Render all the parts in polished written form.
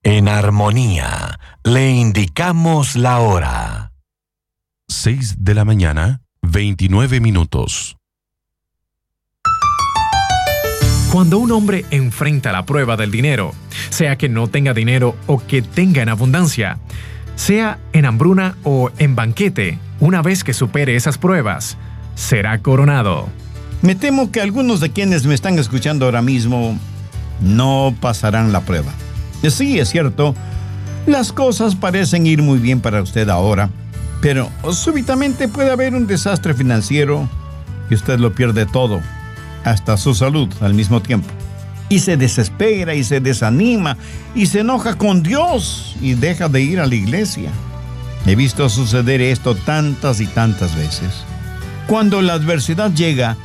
En armonía, le indicamos la hora. 6 de la mañana, 29 minutos. Cuando un hombre enfrenta la prueba del dinero, sea que no tenga dinero o que tenga en abundancia, sea en hambruna o en banquete, una vez que supere esas pruebas, será coronado. Me temo que algunos de quienes me están escuchando ahora mismo no pasarán la prueba. Sí, es cierto, las cosas parecen ir muy bien para usted ahora, pero súbitamente puede haber un desastre financiero y usted lo pierde todo, hasta su salud al mismo tiempo. Y se desespera y se desanima y se enoja con Dios y deja de ir a la iglesia. He visto suceder esto tantas y tantas veces. Cuando la adversidad llega,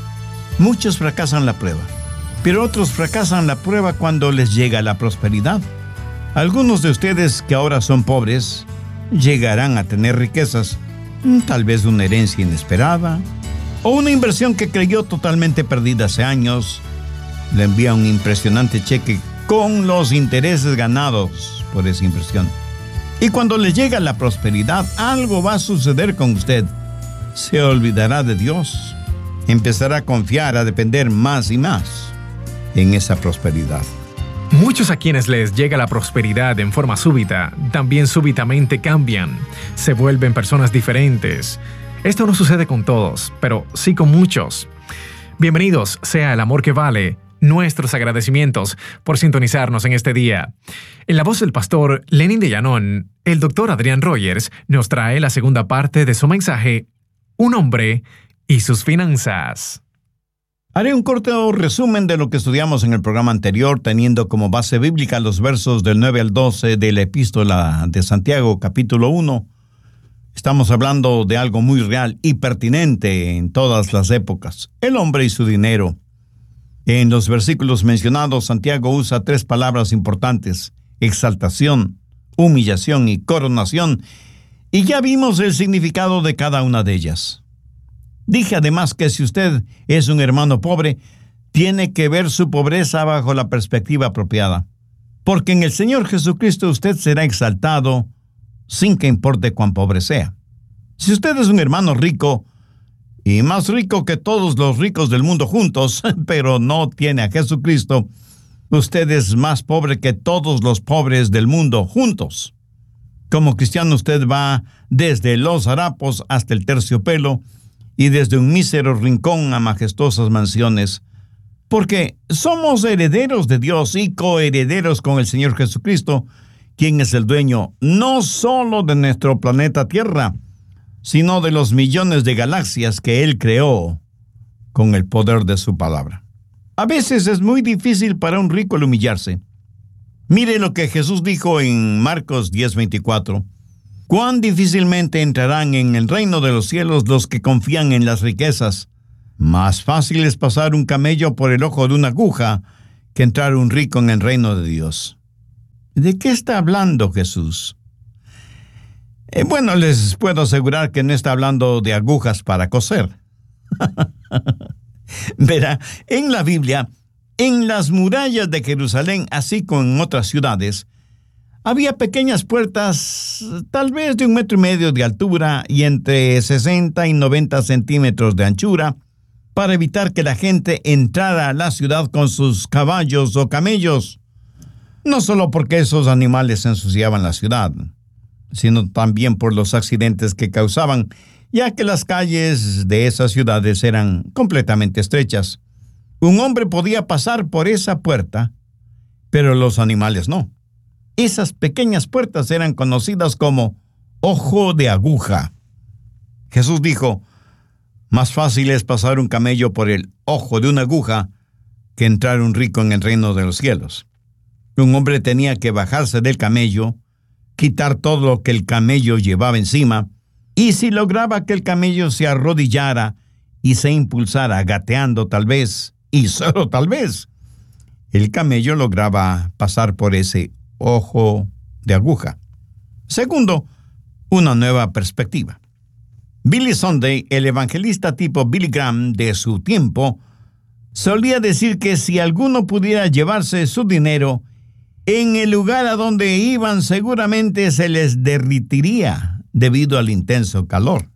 muchos fracasan la prueba, pero otros fracasan la prueba cuando les llega la prosperidad. Algunos de ustedes que ahora son pobres llegarán a tener riquezas, tal vez una herencia inesperada o una inversión que creyó totalmente perdida hace años. Le envía un impresionante cheque con los intereses ganados por esa inversión. Y cuando le llega la prosperidad, algo va a suceder con usted. Se olvidará de Dios. Empezará a confiar, a depender más y más en esa prosperidad. Muchos a quienes les llega la prosperidad en forma súbita, también súbitamente cambian. Se vuelven personas diferentes. Esto no sucede con todos, pero sí con muchos. Bienvenidos sea el amor que vale. Nuestros agradecimientos por sintonizarnos en este día. En la voz del pastor Lenin de Llanón, el doctor Adrián Rogers nos trae la segunda parte de su mensaje, Un hombre y sus finanzas. Haré un corto resumen de lo que estudiamos en el programa anterior, teniendo como base bíblica los versos del 9 al 12 de la Epístola de Santiago, capítulo 1. Estamos hablando de algo muy real y pertinente en todas las épocas, el hombre y su dinero. En los versículos mencionados, Santiago usa 3 palabras importantes: exaltación, humillación y coronación, y ya vimos el significado de cada una de ellas. Dije además que si usted es un hermano pobre, tiene que ver su pobreza bajo la perspectiva apropiada, porque en el Señor Jesucristo usted será exaltado sin que importe cuán pobre sea. Si usted es un hermano rico, y más rico que todos los ricos del mundo juntos, pero no tiene a Jesucristo, usted es más pobre que todos los pobres del mundo juntos. Como cristiano usted va desde los harapos hasta el terciopelo y desde un mísero rincón a majestuosas mansiones, porque somos herederos de Dios y coherederos con el Señor Jesucristo, quien es el dueño no solo de nuestro planeta Tierra, sino de los millones de galaxias que Él creó con el poder de su palabra. A veces es muy difícil para un rico el humillarse. Mire lo que Jesús dijo en Marcos 10:24. Cuán difícilmente entrarán en el reino de los cielos los que confían en las riquezas. Más fácil es pasar un camello por el ojo de una aguja que entrar un rico en el reino de Dios. ¿De qué está hablando Jesús? Bueno, les puedo asegurar que no está hablando de agujas para coser. Verá, en la Biblia, en las murallas de Jerusalén, así como en otras ciudades, había pequeñas puertas, tal vez de 1,5 metros de altura y entre 60 y 90 centímetros de anchura, para evitar que la gente entrara a la ciudad con sus caballos o camellos. No solo porque esos animales ensuciaban la ciudad, sino también por los accidentes que causaban, ya que las calles de esas ciudades eran completamente estrechas. Un hombre podía pasar por esa puerta, pero los animales no. Esas pequeñas puertas eran conocidas como ojo de aguja. Jesús dijo, más fácil es pasar un camello por el ojo de una aguja que entrar un rico en el reino de los cielos. Un hombre tenía que bajarse del camello, quitar todo lo que el camello llevaba encima, y si lograba que el camello se arrodillara y se impulsara gateando tal vez, y solo tal vez, el camello lograba pasar por ese ojo de aguja. Segundo, una nueva perspectiva. Billy Sunday, el evangelista tipo Billy Graham de su tiempo, solía decir que si alguno pudiera llevarse su dinero en el lugar a donde iban seguramente se les derritiría debido al intenso calor.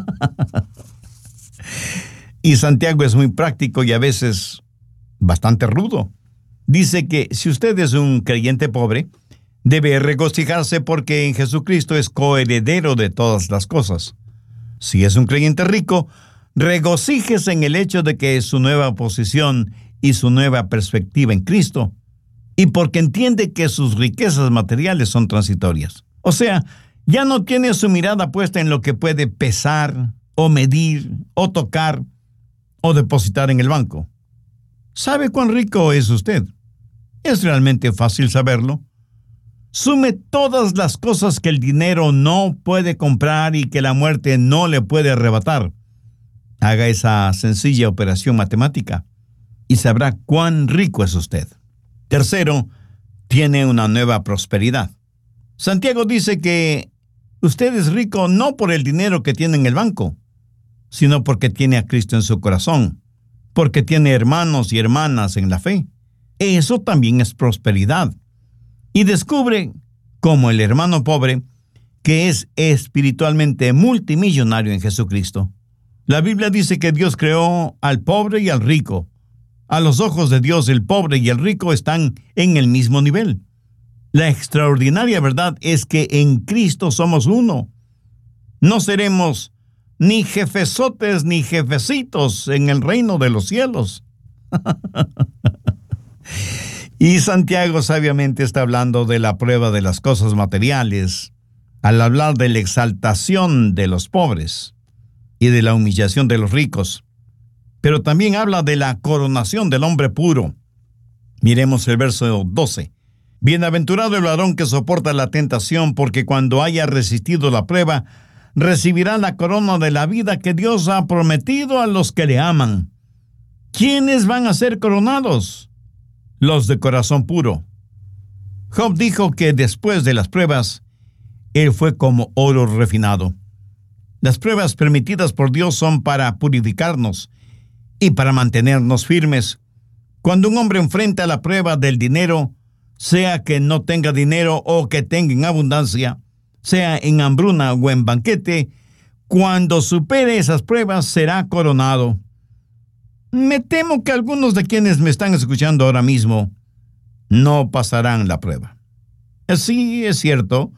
Y Santiago es muy práctico y a veces bastante rudo. Dice que si usted es un creyente pobre, debe regocijarse porque en Jesucristo es coheredero de todas las cosas. Si es un creyente rico, regocíjese en el hecho de que es su nueva posición y su nueva perspectiva en Cristo, y porque entiende que sus riquezas materiales son transitorias. O sea, ya no tiene su mirada puesta en lo que puede pesar, o medir, o tocar, o depositar en el banco. ¿Sabe cuán rico es usted? Es realmente fácil saberlo. Sume todas las cosas que el dinero no puede comprar y que la muerte no le puede arrebatar. Haga esa sencilla operación matemática y sabrá cuán rico es usted. Tercero, tiene una nueva prosperidad. Santiago dice que usted es rico no por el dinero que tiene en el banco, sino porque tiene a Cristo en su corazón, porque tiene hermanos y hermanas en la fe. Eso también es prosperidad. Y descubre, como el hermano pobre, que es espiritualmente multimillonario en Jesucristo. La Biblia dice que Dios creó al pobre y al rico. A los ojos de Dios, el pobre y el rico están en el mismo nivel. La extraordinaria verdad es que en Cristo somos uno. No seremos ni jefesotes ni jefecitos en el reino de los cielos. Y Santiago sabiamente está hablando de la prueba de las cosas materiales, al hablar de la exaltación de los pobres y de la humillación de los ricos. Pero también habla de la coronación del hombre puro. Miremos el verso 12. Bienaventurado el varón que soporta la tentación, porque cuando haya resistido la prueba, recibirá la corona de la vida que Dios ha prometido a los que le aman. ¿Quiénes van a ser coronados? Los de corazón puro. Job dijo que después de las pruebas, él fue como oro refinado. Las pruebas permitidas por Dios son para purificarnos y para mantenernos firmes. Cuando un hombre enfrenta la prueba del dinero, sea que no tenga dinero o que tenga en abundancia, sea en hambruna o en banquete, cuando supere esas pruebas será coronado. Me temo que algunos de quienes me están escuchando ahora mismo no pasarán la prueba. Sí, es cierto,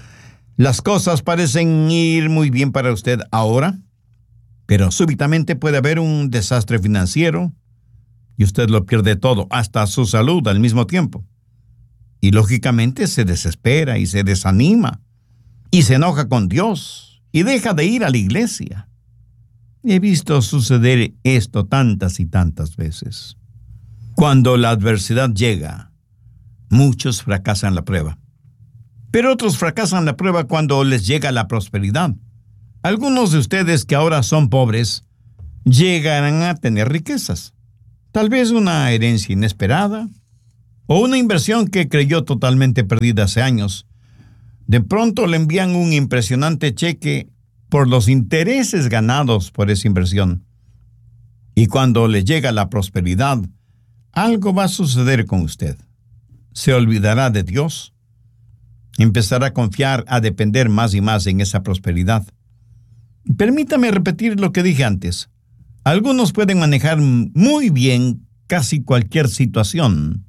las cosas parecen ir muy bien para usted ahora, pero súbitamente puede haber un desastre financiero y usted lo pierde todo, hasta su salud al mismo tiempo. Y lógicamente se desespera y se desanima y se enoja con Dios y deja de ir a la iglesia. He visto suceder esto tantas y tantas veces. Cuando la adversidad llega, muchos fracasan la prueba. Pero otros fracasan la prueba cuando les llega la prosperidad. Algunos de ustedes que ahora son pobres llegarán a tener riquezas. Tal vez una herencia inesperada o una inversión que creyó totalmente perdida hace años. De pronto le envían un impresionante cheque por los intereses ganados por esa inversión. Y cuando le llega la prosperidad, algo va a suceder con usted. Se olvidará de Dios. Empezará a confiar, a depender más y más en esa prosperidad. Permítame repetir lo que dije antes. Algunos pueden manejar muy bien casi cualquier situación,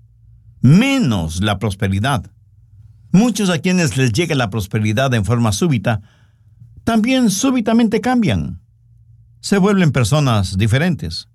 menos la prosperidad. Muchos a quienes les llega la prosperidad en forma súbita, también súbitamente cambian. Se vuelven personas diferentes.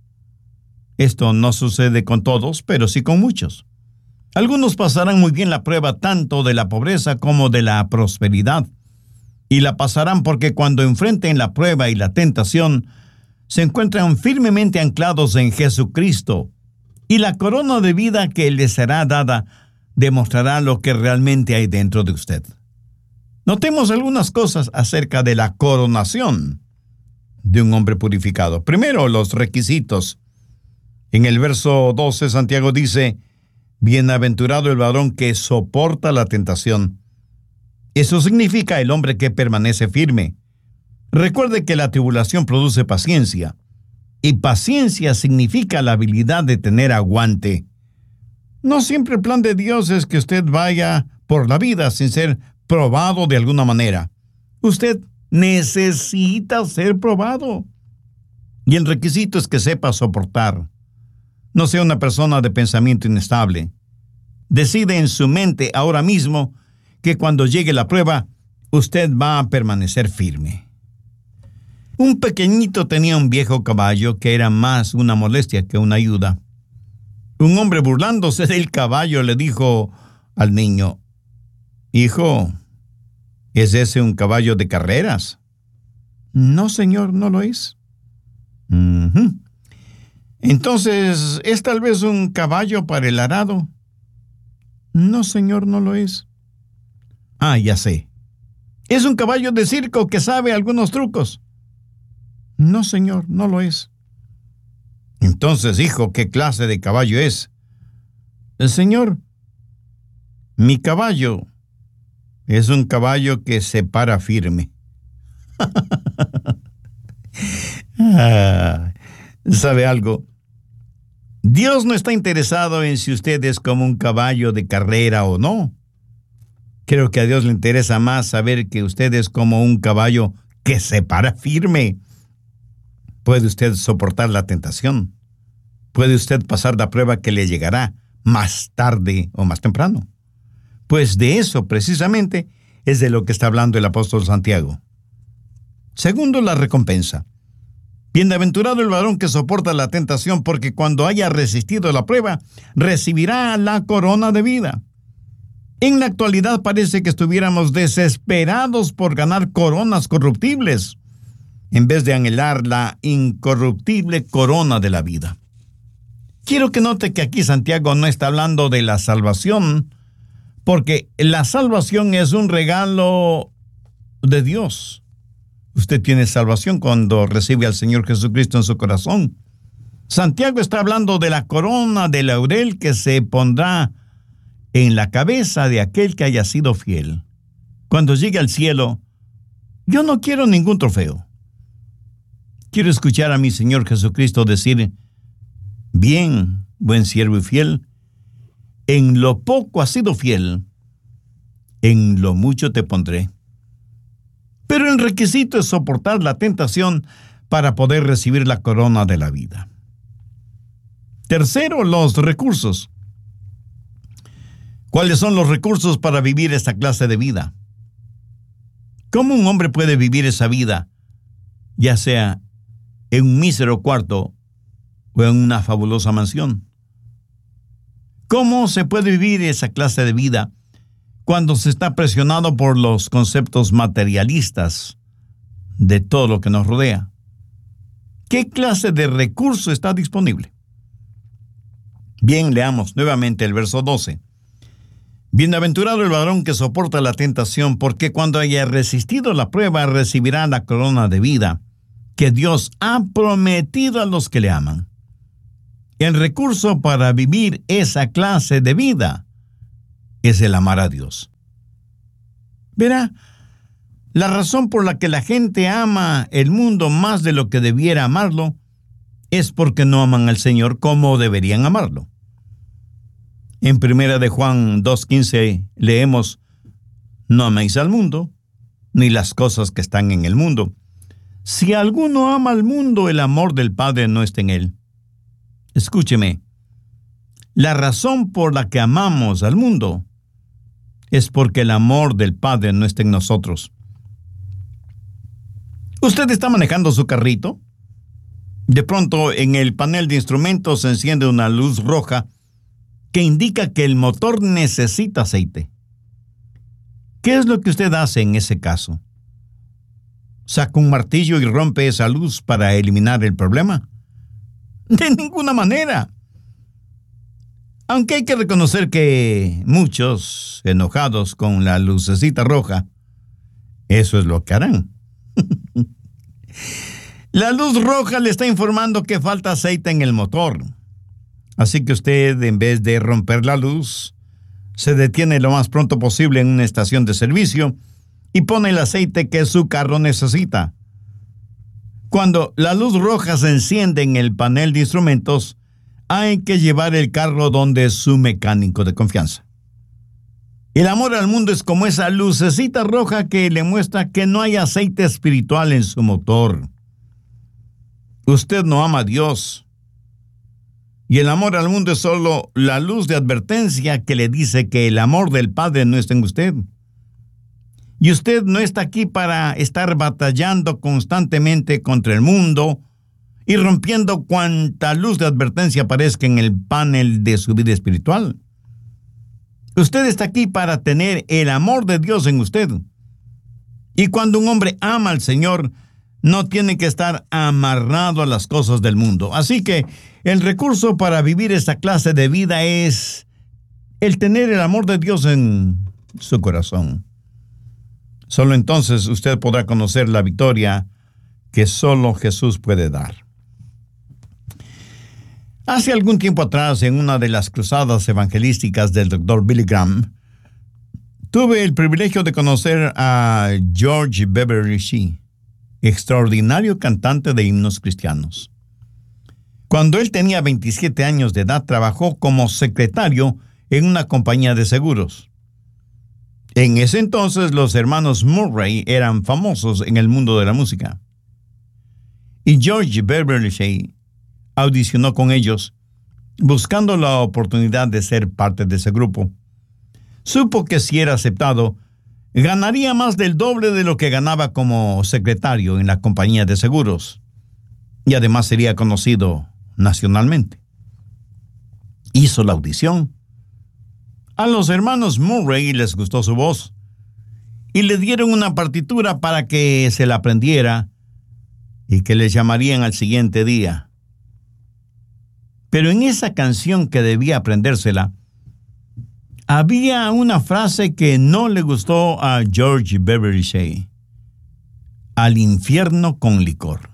Esto no sucede con todos, pero sí con muchos. Algunos pasarán muy bien la prueba tanto de la pobreza como de la prosperidad. Y la pasarán porque cuando enfrenten la prueba y la tentación, se encuentran firmemente anclados en Jesucristo. Y la corona de vida que les será dada demostrará lo que realmente hay dentro de usted. Notemos algunas cosas acerca de la coronación de un hombre purificado. Primero, los requisitos. En el verso 12, Santiago dice, bienaventurado el varón que soporta la tentación. Eso significa el hombre que permanece firme. Recuerde que la tribulación produce paciencia, y paciencia significa la habilidad de tener aguante. No siempre el plan de Dios es que usted vaya por la vida sin ser probado de alguna manera. Usted necesita ser probado. Y el requisito es que sepa soportar. No sea una persona de pensamiento inestable. Decide en su mente ahora mismo que cuando llegue la prueba, usted va a permanecer firme. Un pequeñito tenía un viejo caballo que era más una molestia que una ayuda. Un hombre, burlándose del caballo, le dijo al niño: «Hijo, ¿es ese un caballo de carreras?» «No, señor, no lo es». «Entonces, ¿es tal vez un caballo para el arado?» «No, señor, no lo es». «Ah, ya sé. ¿Es un caballo de circo que sabe algunos trucos?» «No, señor, no lo es». «Entonces, hijo, ¿qué clase de caballo es?» «Señor, mi caballo es un caballo que se para firme». ¿Sabe algo? Dios no está interesado en si usted es como un caballo de carrera o no. Creo que a Dios le interesa más saber que usted es como un caballo que se para firme. ¿Puede usted soportar la tentación? ¿Puede usted pasar la prueba que le llegará más tarde o más temprano? Pues de eso precisamente es de lo que está hablando el apóstol Santiago. Segundo, la recompensa. Bienaventurado el varón que soporta la tentación, porque cuando haya resistido la prueba, recibirá la corona de vida. En la actualidad parece que estuviéramos desesperados por ganar coronas corruptibles, en vez de anhelar la incorruptible corona de la vida. Quiero que note que aquí Santiago no está hablando de la salvación, porque la salvación es un regalo de Dios. Usted tiene salvación cuando recibe al Señor Jesucristo en su corazón. Santiago está hablando de la corona de laurel que se pondrá en la cabeza de aquel que haya sido fiel. Cuando llegue al cielo, yo no quiero ningún trofeo. Quiero escuchar a mi Señor Jesucristo decir: «Bien, buen siervo y fiel, en lo poco has sido fiel, en lo mucho te pondré». Pero el requisito es soportar la tentación para poder recibir la corona de la vida. Tercero, los recursos. ¿Cuáles son los recursos para vivir esta clase de vida? ¿Cómo un hombre puede vivir esa vida, ya sea en un mísero cuarto o en una fabulosa mansión? ¿Cómo se puede vivir esa clase de vida cuando se está presionado por los conceptos materialistas de todo lo que nos rodea? ¿Qué clase de recurso está disponible? Bien, leamos nuevamente el verso 12. Bienaventurado el varón que soporta la tentación, porque cuando haya resistido la prueba recibirá la corona de vida que Dios ha prometido a los que le aman. El recurso para vivir esa clase de vida es el amar a Dios. Verá, la razón por la que la gente ama el mundo más de lo que debiera amarlo es porque no aman al Señor como deberían amarlo. En 1 de Juan 2:15 leemos: «No améis al mundo, ni las cosas que están en el mundo. Si alguno ama al mundo, el amor del Padre no está en él». Escúcheme, la razón por la que amamos al mundo es porque el amor del Padre no está en nosotros. ¿Usted está manejando su carrito? De pronto, en el panel de instrumentos se enciende una luz roja que indica que el motor necesita aceite. ¿Qué es lo que usted hace en ese caso? ¿Saca un martillo y rompe esa luz para eliminar el problema? De ninguna manera. Aunque hay que reconocer que muchos, enojados con la lucecita roja, eso es lo que harán. La luz roja le está informando que falta aceite en el motor. Así que usted, en vez de romper la luz, se detiene lo más pronto posible en una estación de servicio y pone el aceite que su carro necesita. Cuando la luz roja se enciende en el panel de instrumentos, hay que llevar el carro donde su mecánico de confianza. El amor al mundo es como esa lucecita roja que le muestra que no hay aceite espiritual en su motor. Usted no ama a Dios. Y el amor al mundo es solo la luz de advertencia que le dice que el amor del Padre no está en usted. Y usted no está aquí para estar batallando constantemente contra el mundo y rompiendo cuanta luz de advertencia aparezca en el panel de su vida espiritual. Usted está aquí para tener el amor de Dios en usted. Y cuando un hombre ama al Señor, no tiene que estar amarrado a las cosas del mundo. Así que el recurso para vivir esta clase de vida es el tener el amor de Dios en su corazón. Solo entonces usted podrá conocer la victoria que solo Jesús puede dar. Hace algún tiempo atrás, en una de las cruzadas evangelísticas del Dr. Billy Graham, tuve el privilegio de conocer a George Beverly Shea, extraordinario cantante de himnos cristianos. Cuando él tenía 27 años de edad, trabajó como secretario en una compañía de seguros. En ese entonces, los hermanos Murray eran famosos en el mundo de la música. Y George Beverly Shea audicionó con ellos, buscando la oportunidad de ser parte de ese grupo. Supo que si era aceptado, ganaría más del doble de lo que ganaba como secretario en la compañía de seguros, y además sería conocido nacionalmente. Hizo la audición. A los hermanos Murray les gustó su voz, y le dieron una partitura para que se la aprendiera y que les llamarían al siguiente día. Pero en esa canción que debía aprendérsela, había una frase que no le gustó a George Beverly Shea: al infierno con licor.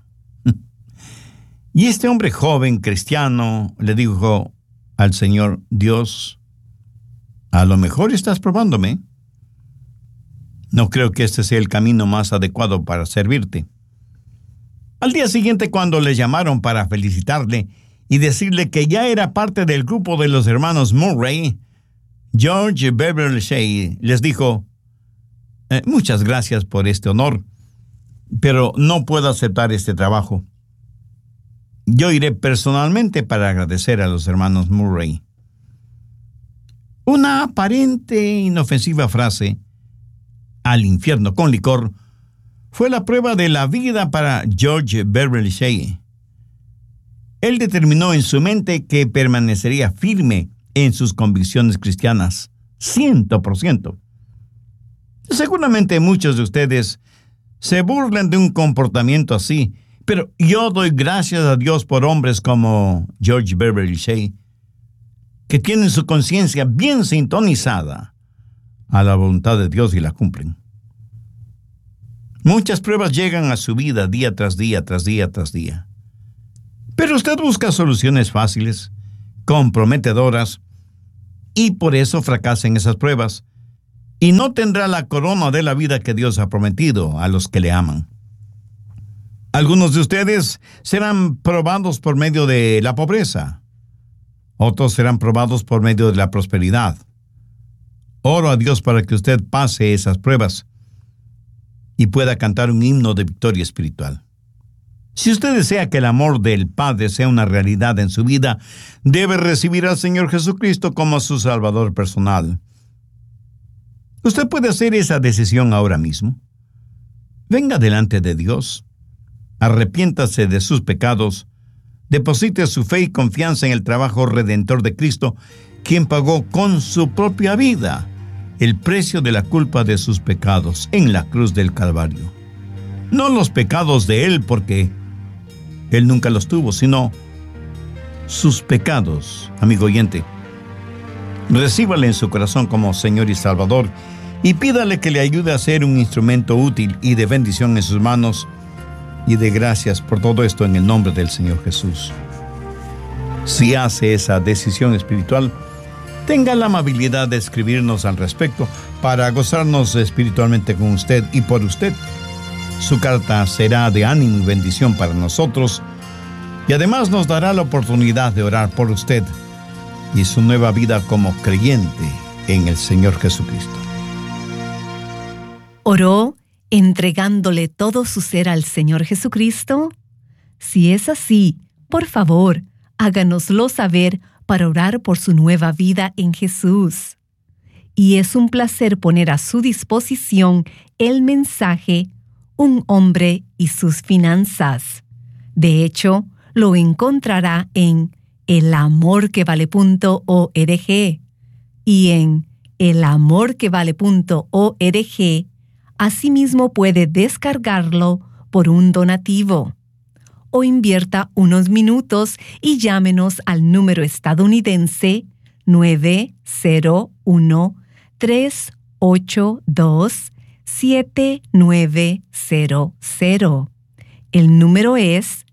Y este hombre joven, cristiano, le dijo al Señor: Dios, a lo mejor estás probándome. No creo que este sea el camino más adecuado para servirte. Al día siguiente, cuando le llamaron para felicitarle y decirle que ya era parte del grupo de los hermanos Murray, George Beverly Shea les dijo: muchas gracias por este honor, pero no puedo aceptar este trabajo. Yo iré personalmente para agradecer a los hermanos Murray. Una aparente e inofensiva frase, al infierno con licor, fue la prueba de la vida para George Beverly Shea. Él determinó en su mente que permanecería firme en sus convicciones cristianas, 100%. Seguramente muchos de ustedes se burlan de un comportamiento así, pero yo doy gracias a Dios por hombres como George Beverly Shea, que tienen su conciencia bien sintonizada a la voluntad de Dios y la cumplen. Muchas pruebas llegan a su vida día tras día, tras día, tras día. Pero usted busca soluciones fáciles, comprometedoras, y por eso fracasa en esas pruebas, y no tendrá la corona de la vida que Dios ha prometido a los que le aman. Algunos de ustedes serán probados por medio de la pobreza. Otros serán probados por medio de la prosperidad. Oro a Dios para que usted pase esas pruebas y pueda cantar un himno de victoria espiritual. Si usted desea que el amor del Padre sea una realidad en su vida, debe recibir al Señor Jesucristo como su Salvador personal. Usted puede hacer esa decisión ahora mismo. Venga delante de Dios, arrepiéntase de sus pecados, deposite su fe y confianza en el trabajo redentor de Cristo, quien pagó con su propia vida el precio de la culpa de sus pecados en la cruz del Calvario. No los pecados de Él, porque Él nunca los tuvo, sino sus pecados, amigo oyente. Recíbale en su corazón como Señor y Salvador y pídale que le ayude a ser un instrumento útil y de bendición en sus manos, y de gracias por todo esto en el nombre del Señor Jesús. Si hace esa decisión espiritual, tenga la amabilidad de escribirnos al respecto para gozarnos espiritualmente con usted y por usted. Su carta será de ánimo y bendición para nosotros Y además nos dará la oportunidad de orar por usted y su nueva vida como creyente en el Señor Jesucristo. ¿Oró entregándole todo su ser al Señor Jesucristo? Si es así, por favor, háganoslo saber para orar por su nueva vida en Jesús. Y es un placer poner a su disposición el mensaje Un hombre y sus finanzas. De hecho, lo encontrará en elamorquevale.org y en elamorquevale.org. Asimismo puede descargarlo por un donativo. O invierta unos minutos y llámenos al número estadounidense 901-382-7900. El número es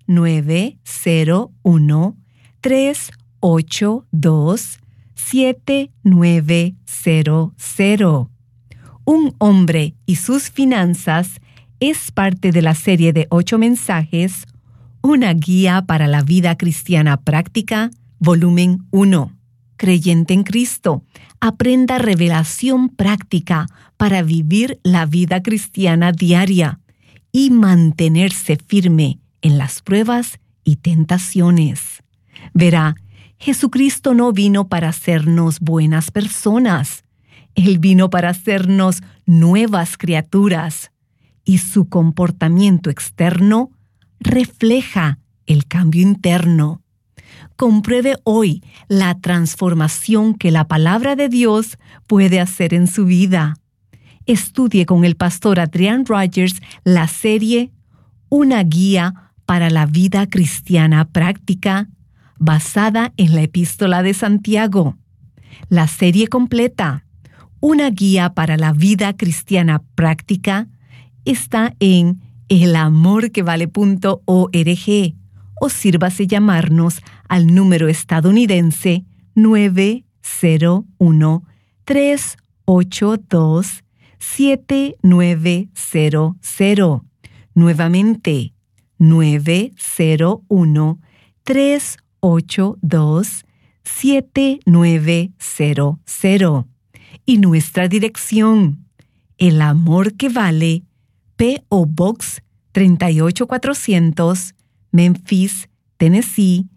901-382-7900. Un hombre y sus finanzas es parte de la serie de 8 mensajes, Una guía para la vida cristiana práctica, volumen 1. Creyente en Cristo, aprenda revelación práctica para vivir la vida cristiana diaria y mantenerse firme en las pruebas y tentaciones. Verá, Jesucristo no vino para hacernos buenas personas. Él vino para hacernos nuevas criaturas, y su comportamiento externo refleja el cambio interno. Compruebe hoy la transformación que la palabra de Dios puede hacer en su vida. Estudie con el pastor Adrian Rogers la serie Una guía para la vida cristiana práctica, basada en la Epístola de Santiago. La serie completa, Una guía para la vida cristiana práctica, está en elamorquevale.org o sírvase llamarnos al número estadounidense 901-382-7900. Nuevamente, 901-382-7900. Y nuestra dirección, El Amor que Vale, P.O. Box 38400, Memphis, Tennessee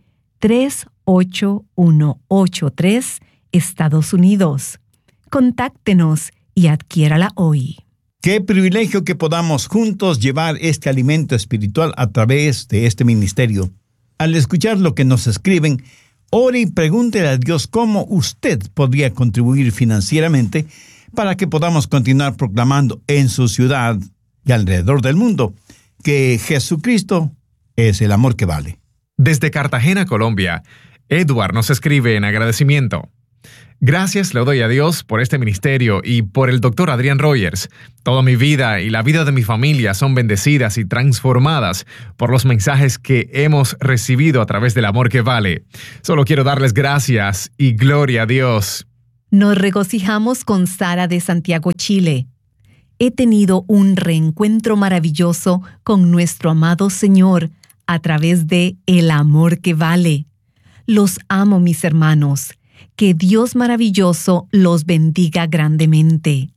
38183, Estados Unidos. Contáctenos y adquiérala hoy. Qué privilegio que podamos juntos llevar este alimento espiritual a través de este ministerio. Al escuchar lo que nos escriben, ore y pregúntele a Dios cómo usted podría contribuir financieramente para que podamos continuar proclamando en su ciudad y alrededor del mundo que Jesucristo es el amor que vale. Desde Cartagena, Colombia, Edward nos escribe en agradecimiento. Gracias le doy a Dios por este ministerio y por el Dr. Adrian Rogers. Toda mi vida y la vida de mi familia son bendecidas y transformadas por los mensajes que hemos recibido a través del amor que vale. Solo quiero darles gracias y gloria a Dios. Nos regocijamos con Sara de Santiago, Chile. He tenido un reencuentro maravilloso con nuestro amado Señor a través de El Amor que Vale. Los amo, mis hermanos. Que Dios maravilloso los bendiga grandemente.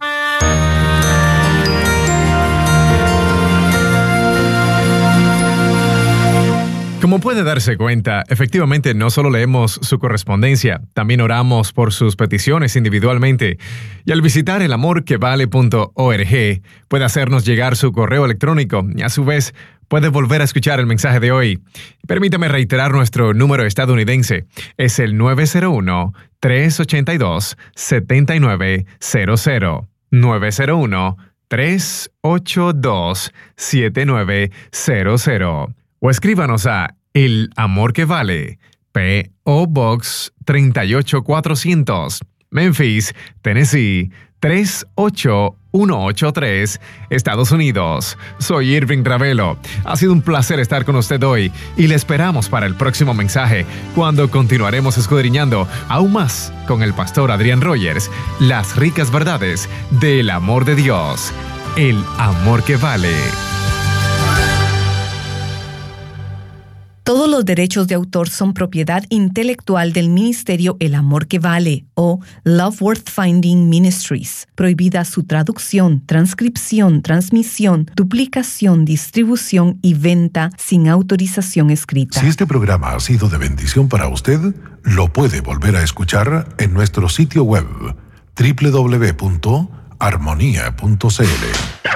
Como puede darse cuenta, efectivamente no solo leemos su correspondencia, también oramos por sus peticiones individualmente. Y al visitar elamorquevale.org puede hacernos llegar su correo electrónico y a su vez puede volver a escuchar el mensaje de hoy. Permítame reiterar nuestro número estadounidense. Es el 901-382-7900. 901-382-7900. O escríbanos a El Amor que Vale, P.O. Box 38400, Memphis, Tennessee 38183, Estados Unidos. Soy Irving Ravelo. Ha sido un placer estar con usted hoy y le esperamos para el próximo mensaje, cuando continuaremos escudriñando aún más con el pastor Adrian Rogers las ricas verdades del amor de Dios. El amor que vale. Todos los derechos de autor son propiedad intelectual del Ministerio El Amor que Vale o Love Worth Finding Ministries. Prohibida su traducción, transcripción, transmisión, duplicación, distribución y venta sin autorización escrita. Si este programa ha sido de bendición para usted, lo puede volver a escuchar en nuestro sitio web www.armonia.cl.